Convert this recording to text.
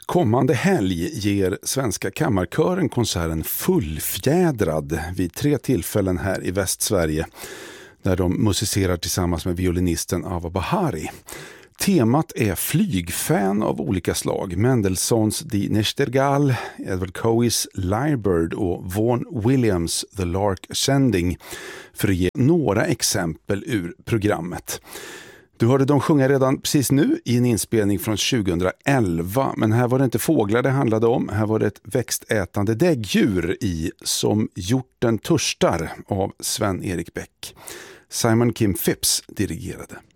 Kommande helg ger Svenska Kammarkören konserten Fullfjädrad vid 3 tillfällen här i Västsverige, där de musicerar tillsammans med violinisten Ava Bahari. Temat är flygfan av olika slag. Mendelssohns Die Nächtergaal, Edward Coeys Lyrebird och Vaughan Williams The Lark Ascending, för att ge några exempel ur programmet. Du hörde dem sjunga redan precis nu i en inspelning från 2011, men här var det inte fåglar det handlade om. Här var det ett växtätande däggdjur i Som hjorten törstar av Sven-Erik Bäck. Simon Kim Phipps dirigerade.